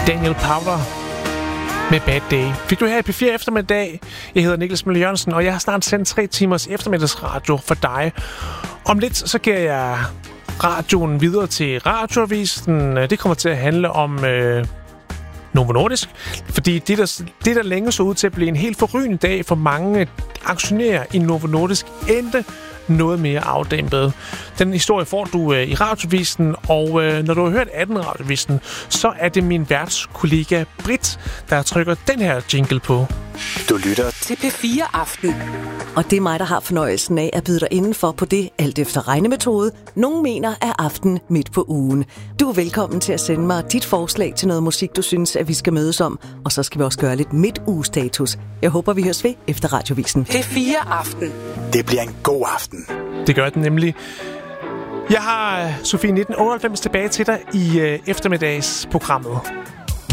Daniel Powter med Bad Day. Fik du her i P4 eftermiddag. Jeg hedder Niklas Møller Jørgensen, og jeg har snart sendt 3 timers eftermiddagsradio for dig. Om lidt så giver jeg radioen videre til Radioavisen. Det kommer til at handle om Novo Nordisk, fordi det der længe så ud til at blive en helt forrygende dag for mange aktionærer i Novo Nordisk, endte noget mere afdæmpet. Den historie får du i Radioavisen, og når du har hørt 18 Radioavisen, så er det min værtskollega Britt, der trykker den her jingle på. Du lytter til P4 Aften. Og det er mig, der har fornøjelsen af at byde dig indenfor på det, alt efter regnemetode, nogen mener er aften midt på ugen. Du er velkommen til at sende mig dit forslag til noget musik, du synes, at vi skal mødes om. Og så skal vi også gøre lidt midtugestatus. Jeg håber, vi høres ved efter Radioavisen. P4 Aften. Det bliver en god aften. Det gør den nemlig. Jeg har Sofie 1998 tilbage til dig i eftermiddagsprogrammet.